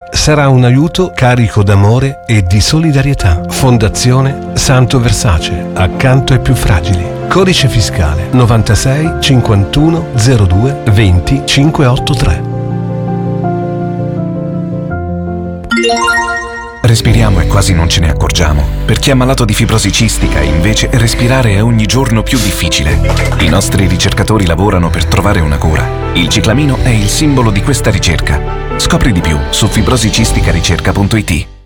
Sarà un aiuto carico d'amore e di solidarietà. Fondazione Santo Versace, accanto ai più fragili. Codice fiscale 96 51 02 20 583. Respiriamo e quasi non ce ne accorgiamo. Per chi è malato di fibrosi cistica, invece, respirare è ogni giorno più difficile. I nostri ricercatori lavorano per trovare una cura. Il ciclamino è il simbolo di questa ricerca. Scopri di più su fibrosicisticaricerca.it.